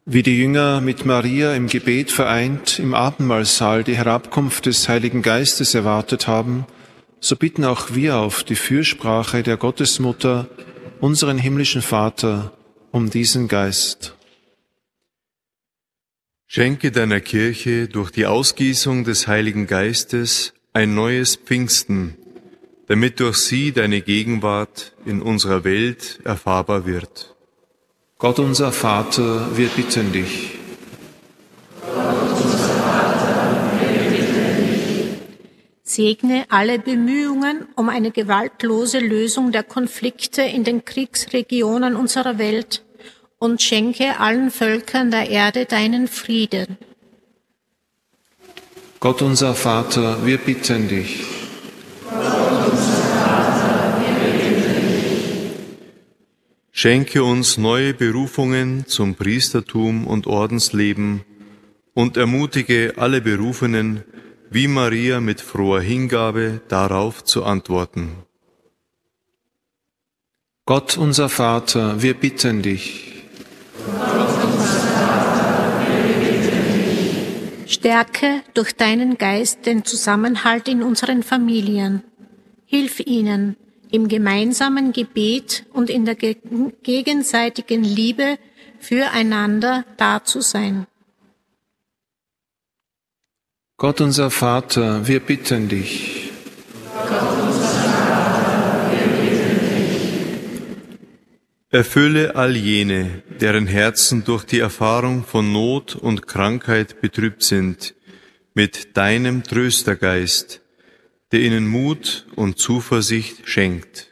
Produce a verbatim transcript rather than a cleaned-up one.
Wie die Jünger mit Maria im Gebet vereint im Abendmahlsaal die Herabkunft des Heiligen Geistes erwartet haben, so bitten auch wir auf die Fürsprache der Gottesmutter, unseren himmlischen Vater, um diesen Geist. Schenke deiner Kirche durch die Ausgießung des Heiligen Geistes ein neues Pfingsten, damit durch sie deine Gegenwart in unserer Welt erfahrbar wird. Gott unser Vater, wir bitten dich. Segne alle Bemühungen um eine gewaltlose Lösung der Konflikte in den Kriegsregionen unserer Welt und schenke allen Völkern der Erde deinen Frieden. Gott unser Vater, wir bitten dich. Schenke uns neue Berufungen zum Priestertum und Ordensleben und ermutige alle Berufenen, wie Maria mit froher Hingabe darauf zu antworten. Gott unser Vater, wir bitten dich. Stärke durch deinen Geist den Zusammenhalt in unseren Familien. Hilf ihnen, im gemeinsamen Gebet und in der gegenseitigen Liebe füreinander da zu sein. Gott unser Vater, wir bitten dich. Erfülle all jene, deren Herzen durch die Erfahrung von Not und Krankheit betrübt sind, mit deinem Tröstergeist, der ihnen Mut und Zuversicht schenkt.